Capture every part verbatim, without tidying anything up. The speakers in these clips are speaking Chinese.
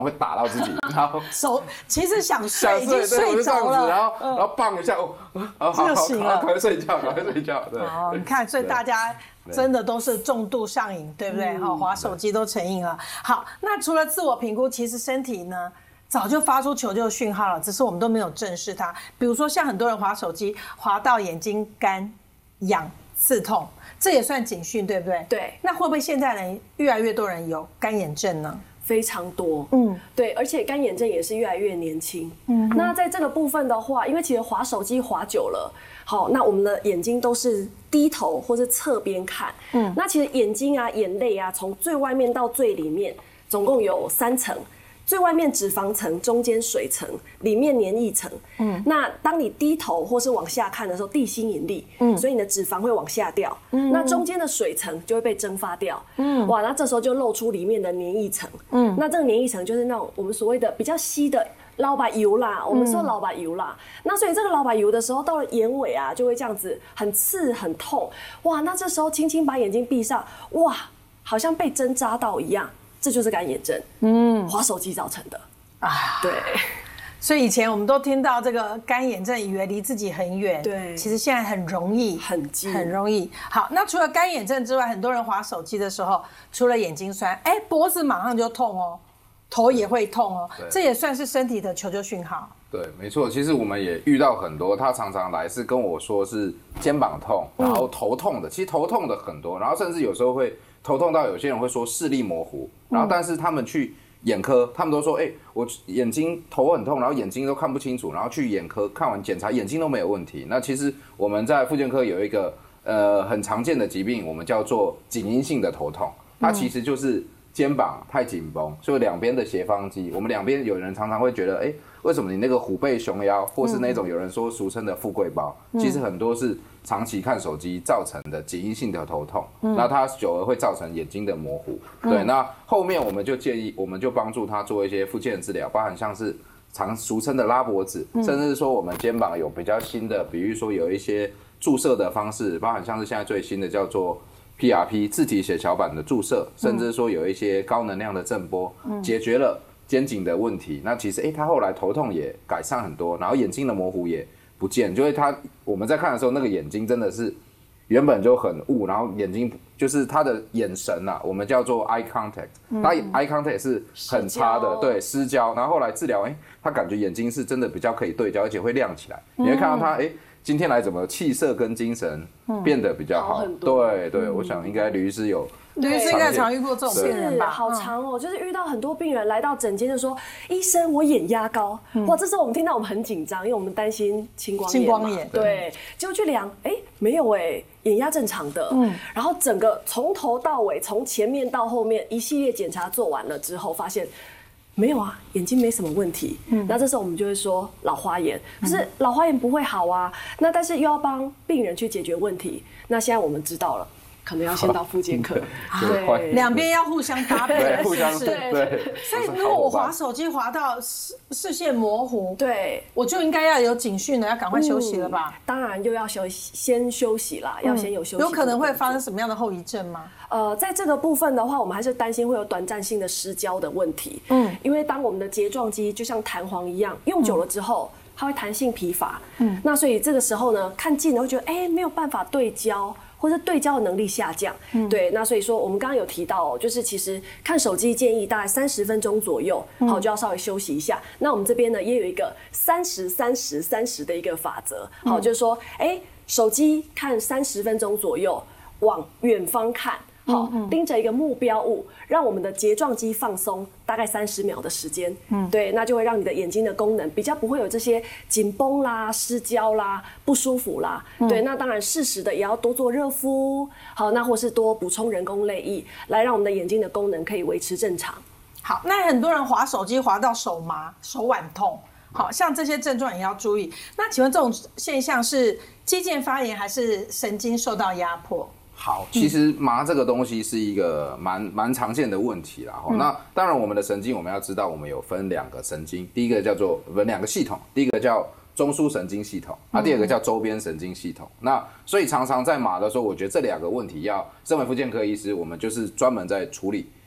会打到自己，然后手其实想想睡，已经睡着了， 然后、嗯、然后棒一下，哦，好好好，赶快睡觉，赶快睡觉。对， 哦，你看，所以大家真的都是重度上瘾，对不对？哈、嗯，滑手机都成瘾了。好，那除了自我评估，其实身体呢早就发出求救讯号了，只是我们都没有正视它。比如说，像很多人滑手机，滑到眼睛干、痒、刺痛，这也算警讯，对不对？ 对。 那会不会现在人越来越多人有干眼症呢？ 非常多，嗯，对，而且干眼症也是越来越年轻，嗯，那在这个部分的话，因为其实滑手机滑久了，好，那我们的眼睛都是低头或是侧边看，嗯，那其实眼睛啊、眼泪啊，从最外面到最里面，总共有三层。最外面脂肪层，中间水层，里面黏液层。嗯，那当你低头或是往下看的时候，地心引力，嗯，所以你的脂肪会往下掉。嗯，那中间的水层就会被蒸发掉。嗯，哇，那这时候就露出里面的黏液层。嗯，那这个黏液层就是那种我们所谓的比较稀的老白油啦，我们说老白油啦。那所以这个老白油的时候，到了眼尾啊，就会这样子很刺很痛。哇，那这时候轻轻把眼睛闭上，哇，好像被针扎到一样。这就是干眼症，嗯，滑手机造成的啊。对， 所以以前我们都听到这个干眼症，以为离自己很远， 对， 其实现在很容易， 很近， 很容易。好，那除了干眼症之外，很多人滑手机的时候，除了眼睛酸，哎，脖子马上就痛哦，头也会痛哦，这也算是身体的求救讯号。 对，没错。其实我们也遇到很多，他常常来是跟我说是肩膀痛，然后头痛的，其实头痛的很多，然后甚至有时候会。头痛到有些人会说视力模糊，然后但是他们去眼科，他们都说，哎、欸，我眼睛头很痛，然后眼睛都看不清楚，然后去眼科看完检查，眼睛都没有问题。那其实我们在复健科有一个呃很常见的疾病，我们叫做颈因性的头痛，它其实就是肩膀太紧绷，所以两边的斜方肌，我们两边有人常常会觉得，哎、欸，为什么你那个虎背熊腰，或是那种有人说俗称的富贵包，其实很多是长期看手机造成的颈因性的头痛，嗯、那它久而会造成眼睛的模糊。嗯、对，那后面我们就建议，我们就帮助他做一些复健治疗，包含像是常俗称的拉脖子，嗯、甚至是说我们肩膀有比较新的，比如说有一些注射的方式，包含像是现在最新的叫做 P R P 自体血小板的注射，甚至说有一些高能量的震波，嗯、解决了肩颈的问题。那其实，哎、欸，他后来头痛也改善很多，然后眼睛的模糊也不见，就会他我们在看的时候，那个眼睛真的是原本就很雾，然后眼睛就是他的眼神啊，我们叫做 eye contact，他、嗯、eye contact 是很差的，对，失焦。然后后来治疗，哎，他感觉眼睛是真的比较可以对焦，而且会亮起来。嗯、你会看到他，哎，今天来怎么气色跟精神变得比较好？ 好很多对对，嗯、我想应该吕医师有。 吕医师应该常遇过这种病人吧？ 好长哦，就是遇到很多病人来到诊间就说：“医生，我眼压高。嗯”哇，这时候我们听到我们很紧张，因为我们担心青光眼。青光眼，对，结果去量，哎，没有哎，眼压正常的。嗯，然后整个从头到尾，从前面到后面一系列检查做完了之后，发现没有啊，眼睛没什么问题。嗯，那这时候我们就会说老花眼，可是老花眼不会好啊。那但是又要帮病人去解决问题。那现在我们知道了。可能要先到复健科， 对，两边要互相搭配， 互相对。 所以如果我滑手机滑到视视线模糊， 对， 我就应该要有警讯了，要赶快休息了吧？ 当然又要休先休息啦，要先有休息。 有可能会发生什么样的后遗症吗？ 呃，在这个部分的话，我们还是担心会有短暂性的失焦的问题。嗯，因为当我们的睫状肌就像弹簧一样，用久了之后。它会弹性疲乏，嗯，那所以这个时候呢，看近了会觉得，哎、欸，没有办法对焦，或者对焦的能力下降，嗯，对，那所以说我们刚刚有提到、哦，就是其实看手机建议大概三十分钟左右，好、嗯、就要稍微休息一下。那我们这边呢也有一个三十三十三十的一个法则，好、嗯，就是说，哎、欸，手机看三十分钟左右，往远方看。好，盯着一个目标物，让我们的睫状肌放松，大概三十秒的时间。嗯，对，那就会让你的眼睛的功能比较不会有这些紧绷啦、失焦啦、不舒服啦。嗯、对，那当然适时的也要多做热敷，好，那或是多补充人工泪液，来让我们的眼睛的功能可以维持正常。 好，那很多人滑手机滑到手麻、手腕痛，好像这些症状也要注意。那请问这种现象是肌腱发炎还是神经受到压迫？ 好，其实麻这个东西是一个蛮蛮常见的问题啦。嗯、那当然，我们的神经我们要知道，我们有分两个神经，第一个叫做分两个系统，第一个叫中枢神经系统，啊，第二个叫周边神经系统。嗯、那所以常常在麻的时候，我觉得这两个问题要身为复健科医师，我们就是专门在处理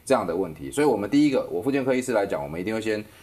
这样的问题。所以我们第一个，我复健科医师来讲，我们一定会先